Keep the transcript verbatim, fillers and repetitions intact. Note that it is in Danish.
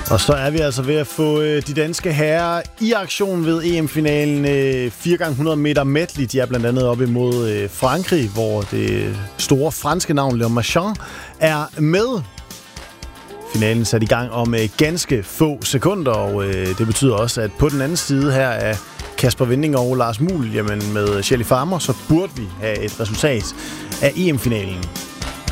Og så er vi altså ved at få øh, de danske herrer i aktion ved E M-finalen øh, fire gange hundrede meter medley. De er blandt andet op imod øh, Frankrig, hvor det store franske navn Léon Marchand er med. Finalen sat i gang om øh, ganske få sekunder, og øh, det betyder også, at på den anden side her af Kasper Winding og Lars Muhl, jamen med Shelly Farmer, så burde vi have et resultat af E M-finalen.